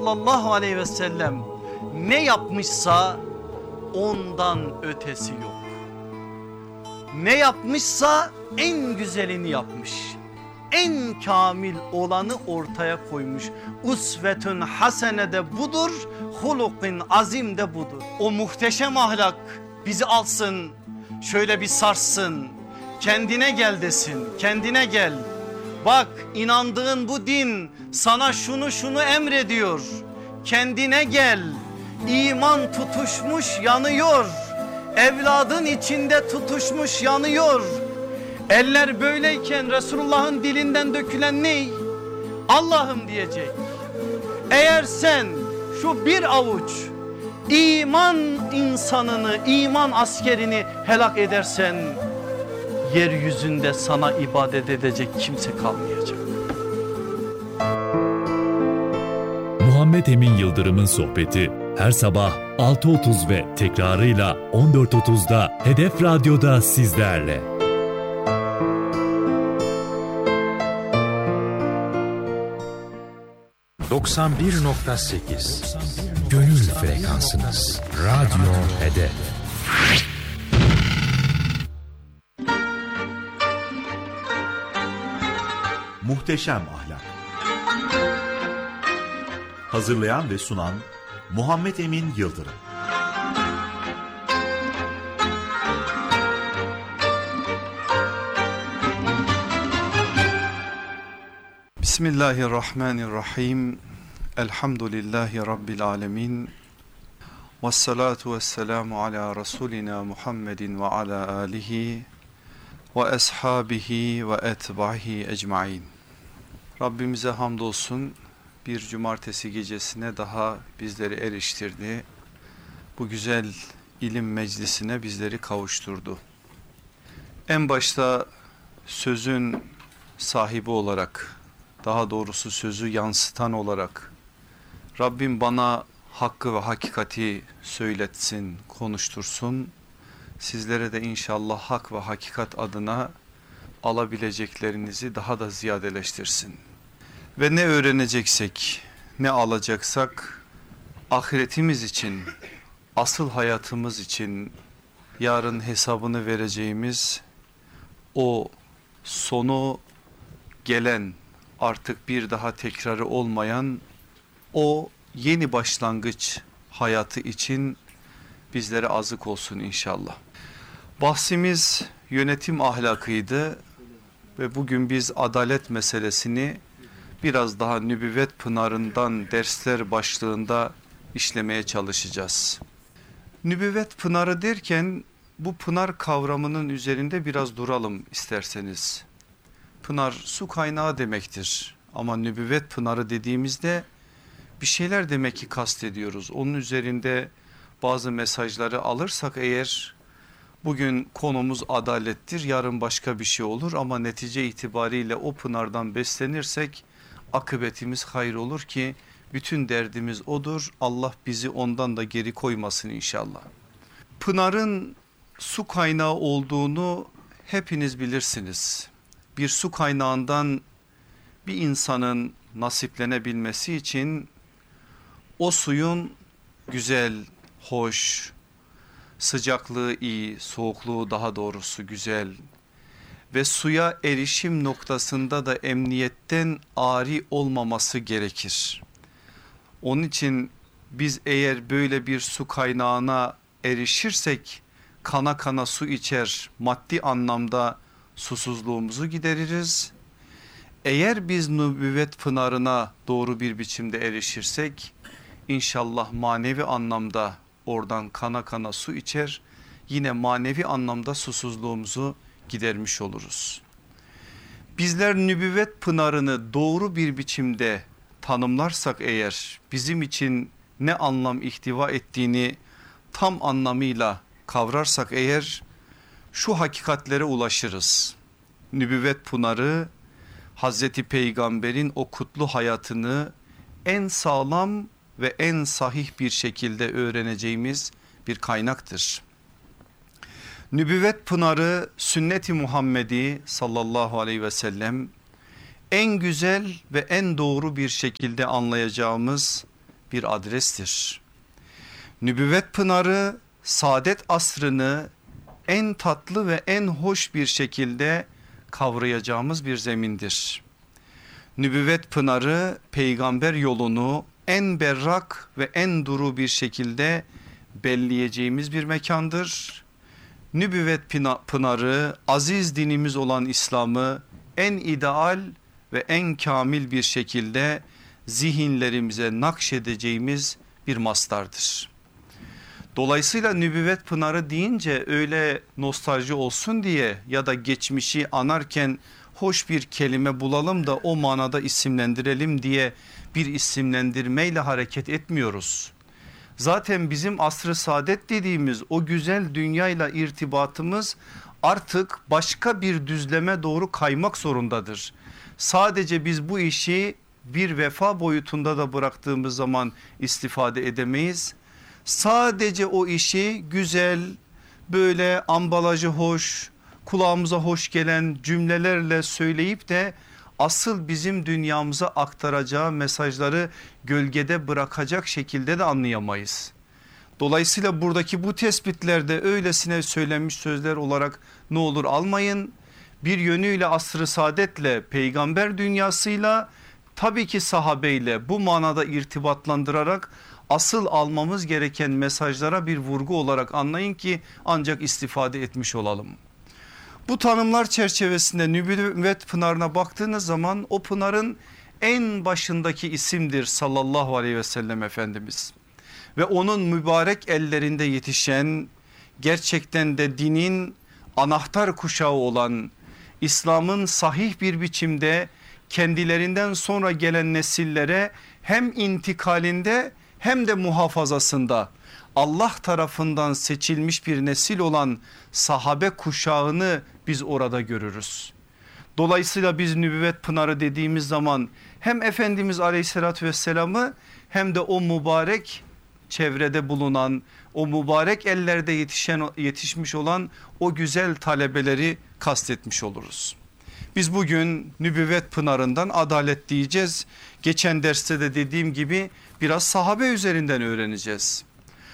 sallallahu aleyhi ve sellem ne yapmışsa ondan ötesi yok. Ne yapmışsa en güzelini yapmış. En kamil olanı ortaya koymuş. Usvetün hasene de budur, hulukun azim de budur. O muhteşem ahlak bizi alsın, şöyle bir sarsın, kendine gel desin, kendine gel. Bak, inandığın bu din sana şunu emrediyor. Kendine gel. İman tutuşmuş yanıyor. Evladın içinde tutuşmuş yanıyor. Eller böyleyken Resulullah'ın dilinden dökülen ne? Allah'ım diyecek. Eğer sen şu bir avuç iman insanını, iman askerini helak edersen, yeryüzünde sana ibadet edecek kimse kalmayacak. Muhammed Emin Yıldırım'ın sohbeti her sabah 6.30 ve tekrarıyla 14.30'da Hedef Radyo'da sizlerle. ...91.8 Gönül frekansınız. Radyo Hedef. Muhteşem Ahlak. Hazırlayan ve sunan Muhammed Emin Yıldırım. Bismillahirrahmanirrahim. Elhamdülillahi Rabbil alemin. Vessalatu vesselamu ala Resulina Muhammedin ve ala alihi ve ashabihi ve etbahi ecmain. Rabbimize hamdolsun, bir cumartesi gecesine daha bizleri eriştirdi. Bu güzel ilim meclisine bizleri kavuşturdu. En başta sözün sahibi olarak, daha doğrusu sözü yansıtan olarak Rabbim bana hakkı ve hakikati söyletsin, konuştursun. Sizlere de inşallah hak ve hakikat adına alabileceklerinizi daha da ziyadeleştirsin. Ve ne öğreneceksek, ne alacaksak ahiretimiz için, asıl hayatımız için, yarın hesabını vereceğimiz o sonu gelen, artık bir daha tekrarı olmayan o yeni başlangıç hayatı için bizlere azık olsun inşallah. Bahsimiz yönetim ahlakıydı ve bugün biz adalet meselesini biraz daha nübüvvet pınarından dersler başlığında işlemeye çalışacağız. Nübüvvet pınarı derken bu pınar kavramının üzerinde biraz duralım isterseniz. Pınar su kaynağı demektir ama nübüvvet pınarı dediğimizde bir şeyler demek ki kastediyoruz. Onun üzerinde bazı mesajları alırsak eğer, bugün konumuz adalettir, yarın başka bir şey olur ama netice itibariyle o pınardan beslenirsek akıbetimiz hayır olur ki bütün derdimiz odur. Allah bizi ondan da geri koymasın inşallah. Pınarın su kaynağı olduğunu hepiniz bilirsiniz. Bir su kaynağından bir insanın nasiplenebilmesi için o suyun güzel, hoş, sıcaklığı iyi, soğukluğu daha doğrusu güzel ve suya erişim noktasında da emniyetten ari olmaması gerekir. Onun için biz eğer böyle bir su kaynağına erişirsek kana kana su içer, maddi anlamda susuzluğumuzu gideririz. Eğer biz nübüvvet pınarına doğru bir biçimde erişirsek İnşallah manevi anlamda oradan kana kana su içer, yine manevi anlamda susuzluğumuzu gidermiş oluruz. Bizler nübüvvet pınarını doğru bir biçimde tanımlarsak eğer, bizim için ne anlam ihtiva ettiğini tam anlamıyla kavrarsak eğer, şu hakikatlere ulaşırız. Nübüvvet pınarı Hazreti Peygamber'in o kutlu hayatını en sağlam ve en sahih bir şekilde öğreneceğimiz bir kaynaktır. Nübüvvet pınarı sünnet-i Muhammedi sallallahu aleyhi ve sellem en güzel ve en doğru bir şekilde anlayacağımız bir adrestir. Nübüvvet pınarı saadet asrını en tatlı ve en hoş bir şekilde kavrayacağımız bir zemindir. Nübüvvet pınarı peygamber yolunu en berrak ve en duru bir şekilde belleyeceğimiz bir mekandır. Nübüvvet pınarı aziz dinimiz olan İslam'ı en ideal ve en kamil bir şekilde zihinlerimize nakşedeceğimiz bir mastardır. Dolayısıyla nübüvvet pınarı deyince öyle nostalji olsun diye ya da geçmişi anarken hoş bir kelime bulalım da o manada isimlendirelim diye bir isimlendirmeyle hareket etmiyoruz. Zaten bizim asr-ı saadet dediğimiz o güzel dünyayla irtibatımız artık başka bir düzleme doğru kaymak zorundadır. Sadece biz bu işi bir vefa boyutunda da bıraktığımız zaman istifade edemeyiz. Sadece o işi güzel, böyle ambalajı hoş, kulağımıza hoş gelen cümlelerle söyleyip de asıl bizim dünyamıza aktaracağı mesajları gölgede bırakacak şekilde de anlayamayız. Dolayısıyla buradaki bu tespitlerde öylesine söylenmiş sözler olarak ne olur almayın. Bir yönüyle asr-ı saadetle, peygamber dünyasıyla, tabii ki sahabeyle bu manada irtibatlandırarak asıl almamız gereken mesajlara bir vurgu olarak anlayın ki ancak istifade etmiş olalım. Bu tanımlar çerçevesinde nübüvvet pınarına baktığınız zaman o pınarın en başındaki isimdir sallallahu aleyhi ve sellem Efendimiz. Ve onun mübarek ellerinde yetişen, gerçekten de dinin anahtar kuşağı olan, İslam'ın sahih bir biçimde kendilerinden sonra gelen nesillere hem intikalinde hem de muhafazasında Allah tarafından seçilmiş bir nesil olan sahabe kuşağını biz orada görürüz. Dolayısıyla biz nübüvvet pınarı dediğimiz zaman hem Efendimiz Aleyhisselatü Vesselam'ı hem de o mübarek çevrede bulunan, o mübarek ellerde yetişmiş olan o güzel talebeleri kastetmiş oluruz. Biz bugün nübüvvet pınarından adalet diyeceğiz. Geçen derste de dediğim gibi biraz sahabe üzerinden öğreneceğiz.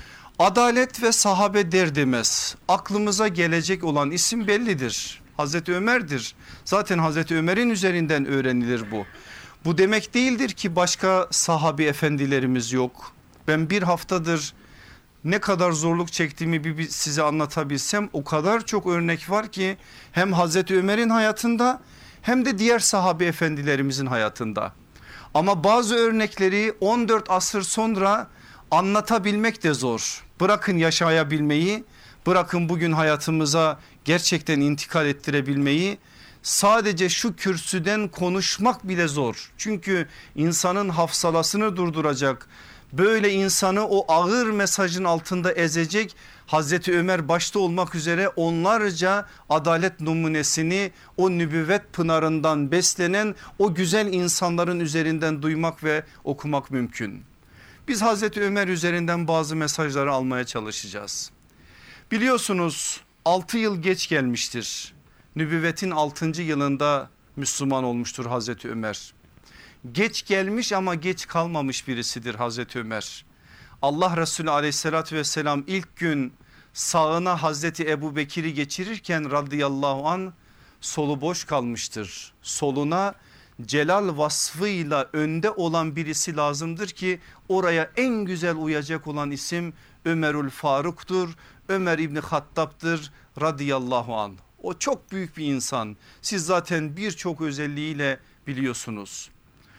Adalet ve sahabe der demez aklımıza gelecek olan isim bellidir. Hazreti Ömer'dir. Zaten Hazreti Ömer'in üzerinden öğrenilir bu. Bu demek değildir ki başka sahabi efendilerimiz yok. Ben bir haftadır ne kadar zorluk çektiğimi bir size anlatabilsem o kadar çok örnek var ki hem Hazreti Ömer'in hayatında hem de diğer sahabi efendilerimizin hayatında. Ama bazı örnekleri 14 asır sonra anlatabilmek de zor. Bırakın yaşayabilmeyi, bırakın bugün hayatımıza gerçekten intikal ettirebilmeyi, sadece şu kürsüden konuşmak bile zor. Çünkü insanın hafsalasını durduracak, böyle insanı o ağır mesajın altında ezecek Hazreti Ömer başta olmak üzere onlarca adalet numunesini o nübüvvet pınarından beslenen o güzel insanların üzerinden duymak ve okumak mümkün. Biz Hazreti Ömer üzerinden bazı mesajları almaya çalışacağız. Biliyorsunuz 6 yıl geç gelmiştir. Nübüvvetin 6. yılında Müslüman olmuştur Hazreti Ömer. Geç gelmiş ama geç kalmamış birisidir Hazreti Ömer. Allah Resulü aleyhissalatü vesselam ilk gün sağına Hazreti Ebu Bekir'i geçirirken radıyallahu an solu boş kalmıştır. Soluna celal vasfıyla önde olan birisi lazımdır ki oraya en güzel uyacak olan isim Ömerül Faruk'tur. Ömer İbni Hattab'dır radıyallahu an. O çok büyük bir insan. Siz zaten birçok özelliğiyle biliyorsunuz.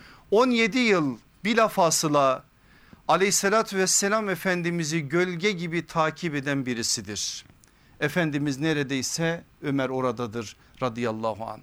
17 yıl bilafasıla aleyhissalatü vesselam Efendimiz'i gölge gibi takip eden birisidir. Efendimiz neredeyse Ömer oradadır radıyallahu anh.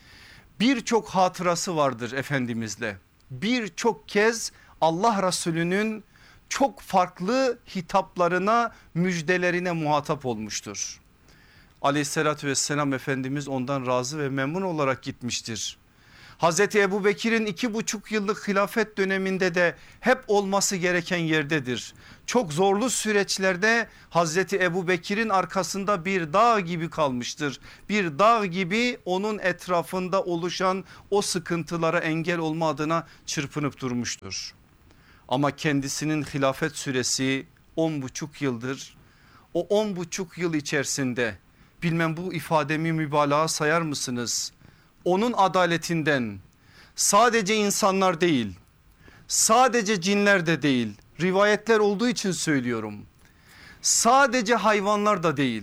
Birçok hatırası vardır Efendimizle. Birçok kez Allah Resulü'nün çok farklı hitaplarına, müjdelerine muhatap olmuştur. Aleyhissalatü vesselam Efendimiz ondan razı ve memnun olarak gitmiştir. Hazreti Ebu Bekir'in 2,5 yıllık hilafet döneminde de hep olması gereken yerdedir. Çok zorlu süreçlerde Hazreti Ebu Bekir'in arkasında bir dağ gibi kalmıştır. Bir dağ gibi onun etrafında oluşan o sıkıntılara engel olma adına çırpınıp durmuştur. Ama kendisinin hilafet süresi 10,5 yıldır. O 10,5 yıl içerisinde bilmem bu ifademi mübalağa sayar mısınız? Onun adaletinden sadece insanlar değil, sadece cinler de değil, rivayetler olduğu için söylüyorum. Sadece hayvanlar da değil,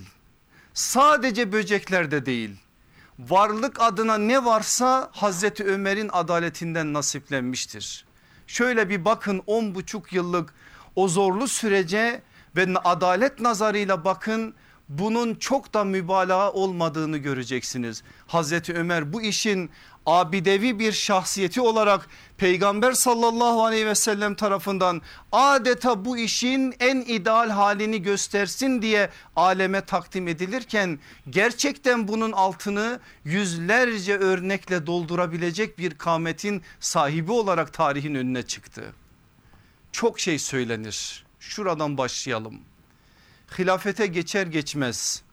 sadece böcekler de değil. Varlık adına ne varsa Hazreti Ömer'in adaletinden nasiplenmiştir. Şöyle bir bakın 10,5 yıllık o zorlu sürece ve adalet nazarıyla bakın, bunun çok da mübalağa olmadığını göreceksiniz. Hazreti Ömer bu işin abidevi bir şahsiyeti olarak Peygamber sallallahu aleyhi ve sellem tarafından adeta bu işin en ideal halini göstersin diye aleme takdim edilirken, gerçekten bunun altını yüzlerce örnekle doldurabilecek bir kâmetin sahibi olarak tarihin önüne çıktı. Çok şey söylenir. Şuradan başlayalım. Hilafete geçer geçmez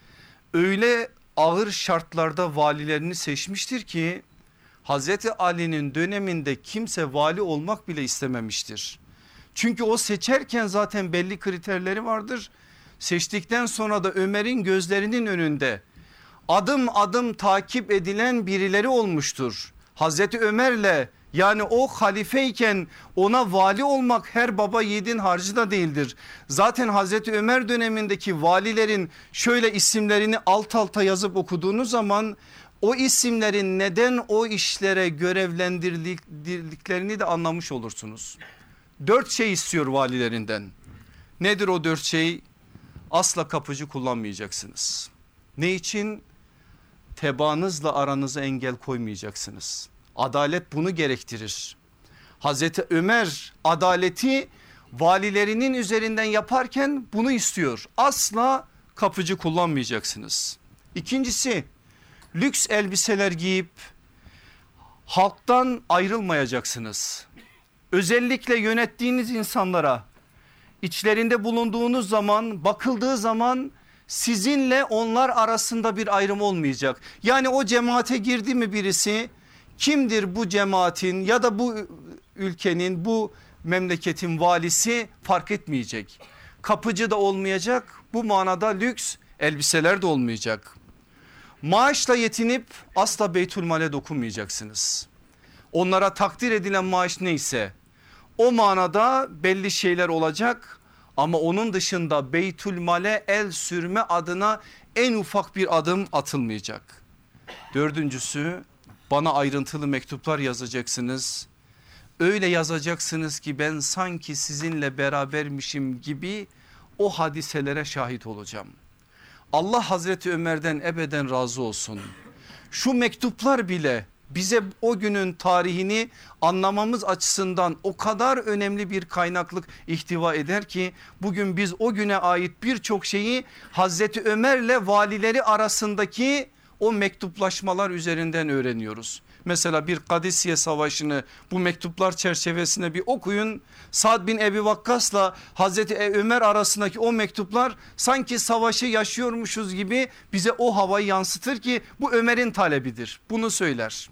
öyle ağır şartlarda valilerini seçmiştir ki Hazreti Ali'nin döneminde kimse vali olmak bile istememiştir. Çünkü o seçerken zaten belli kriterleri vardır. Seçtikten sonra da Ömer'in gözlerinin önünde adım adım takip edilen birileri olmuştur. Hazreti Ömer'le, yani o halifeyken ona vali olmak her baba yiğidin harcı da değildir. Zaten Hazreti Ömer dönemindeki valilerin şöyle isimlerini alt alta yazıp okuduğunuz zaman o isimlerin neden o işlere görevlendirildiklerini de anlamış olursunuz. 4 şey istiyor valilerinden. Nedir o 4 şey? Asla kapıcı kullanmayacaksınız. Ne için? Tebaanızla aranıza engel koymayacaksınız. Adalet bunu gerektirir. Hazreti Ömer adaleti valilerinin üzerinden yaparken bunu istiyor. Asla kapıcı kullanmayacaksınız. İkincisi, lüks elbiseler giyip halktan ayrılmayacaksınız. Özellikle yönettiğiniz insanlara içlerinde bulunduğunuz zaman, bakıldığı zaman sizinle onlar arasında bir ayrım olmayacak. Yani o cemaate girdi mi birisi, kimdir bu cemaatin ya da bu ülkenin, bu memleketin valisi fark etmeyecek. Kapıcı da olmayacak, bu manada lüks elbiseler de olmayacak. Maaşla yetinip asla Beytülmal'e dokunmayacaksınız. Onlara takdir edilen maaş neyse o manada belli şeyler olacak ama onun dışında Beytülmal'e el sürme adına en ufak bir adım atılmayacak. Dördüncüsü, bana ayrıntılı mektuplar yazacaksınız. Öyle yazacaksınız ki ben sanki sizinle berabermişim gibi o hadiselere şahit olacağım. Allah Hazreti Ömer'den ebeden razı olsun. Şu mektuplar bile bize o günün tarihini anlamamız açısından o kadar önemli bir kaynaklık ihtiva eder ki bugün biz o güne ait birçok şeyi Hazreti Ömer'le valileri arasındaki o mektuplaşmalar üzerinden öğreniyoruz. Mesela bir Kadisiye Savaşı'nı bu mektuplar çerçevesinde bir okuyun. Sa'd bin Ebi Vakkas'la Hazreti Ömer arasındaki o mektuplar sanki savaşı yaşıyormuşuz gibi bize o havayı yansıtır ki bu Ömer'in talebidir. Bunu söyler.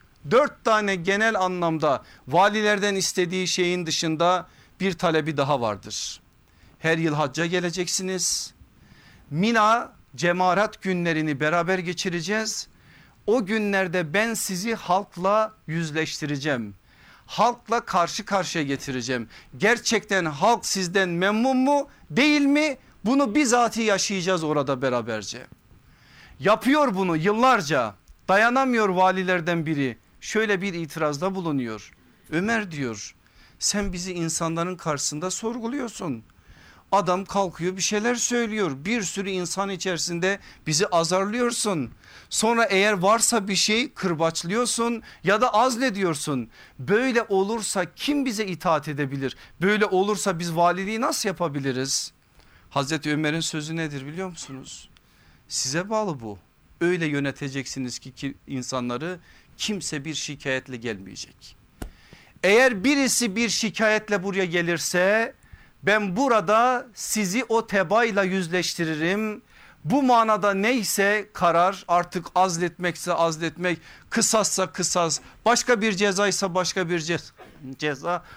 4 tane genel anlamda valilerden istediği şeyin dışında bir talebi daha vardır. Her yıl hacca geleceksiniz. Mina cemarat günlerini beraber geçireceğiz. O günlerde ben sizi halkla yüzleştireceğim. Halkla karşı karşıya getireceğim. Gerçekten halk sizden memnun mu değil mi? Bunu bizatihi yaşayacağız orada beraberce. Yapıyor bunu yıllarca, dayanamıyor valilerden biri. Şöyle bir itirazda bulunuyor. Ömer diyor, sen bizi insanların karşısında sorguluyorsun. Adam kalkıyor bir şeyler söylüyor, bir sürü insan içerisinde bizi azarlıyorsun. Sonra eğer varsa bir şey kırbaçlıyorsun ya da azlediyorsun. Böyle olursa kim bize itaat edebilir? Böyle olursa biz valiliği nasıl yapabiliriz? Hazreti Ömer'in sözü nedir biliyor musunuz? Size bağlı bu. Öyle yöneteceksiniz ki insanları, kimse bir şikayetle gelmeyecek. Eğer birisi bir şikayetle buraya gelirse ben burada sizi o tebaayla yüzleştiririm. Bu manada neyse karar, artık azletmekse azletmek, kısassa kısas, başka bir cezaysa başka bir ceza,